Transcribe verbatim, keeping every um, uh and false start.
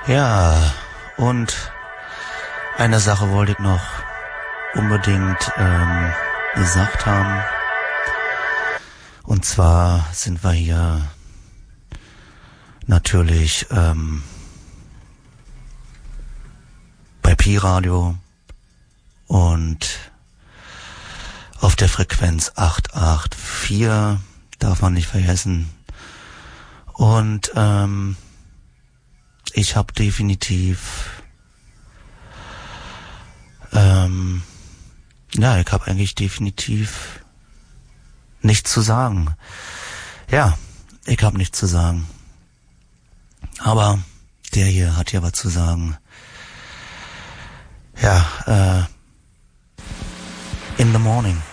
Ja, und eine Sache wollte ich noch unbedingt ähm, gesagt haben. Und zwar sind wir hier natürlich ähm, bei Pi-Radio und auf der Frequenz acht acht vier, darf man nicht vergessen. Und ähm, ich habe definitiv, ähm, ja, ich habe eigentlich definitiv nichts zu sagen. Ja, ich habe nichts zu sagen. Aber der hier hat ja was zu sagen. Ja, äh, in the morning.